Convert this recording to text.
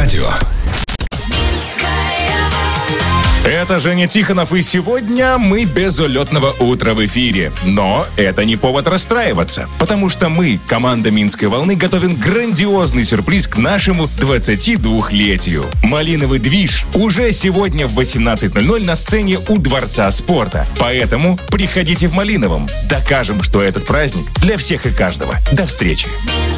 радио. Это Женя Тихонов, и сегодня мы без улетного утра в эфире. Но это не повод расстраиваться, потому что мы, команда «Минской волны», готовим грандиозный сюрприз к нашему 22-летию. «Малиновый движ» уже сегодня в 18:00 на сцене у Дворца спорта. Поэтому приходите в Малиновом. Докажем, что этот праздник для всех и каждого. До встречи.